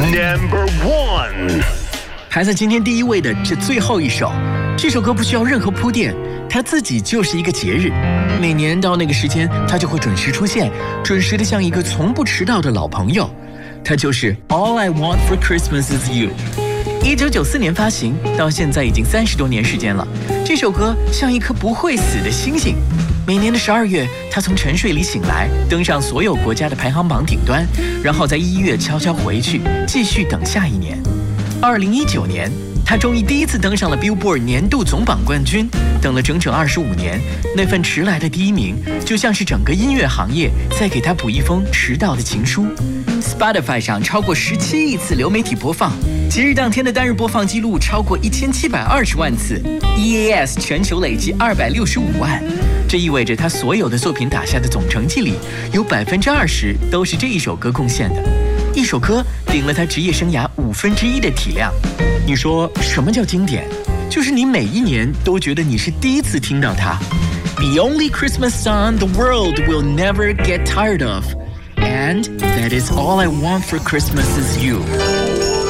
Number 1， 排在今天第一位的这最后一首，这首歌不需要任何铺垫，它自己就是一个节日。每年到那个时间，它就会准时出现，准时的像一个从不迟到的老朋友。它就是 All I Want for Christmas is You。1994年发行，到现在已经30多年时间了。这首歌像一颗不会死的星星。每年的12月，它从沉睡里醒来，登上所有国家的排行榜顶端，然后在1月悄悄回去，继续等下一年。2019年，他终于第一次登上了 Billboard 年度总榜冠军。等了整整25年，那份迟来的第一名，就像是整个音乐行业在给他补一封迟到的情书。Spotify 上超过17亿次流媒体播放，节日当天的单日播放记录超过1720万次 ，EAS 全球累计265万。这意味着他所有的作品打下的总成绩里，有20%都是这一首歌贡献的。一首歌顶了他职业生涯1/5的体量。你说什么叫经典？就是你每一年都觉得你是第一次听到它。The only Christmas song the world will never get tired of, and that is all I want for Christmas is you.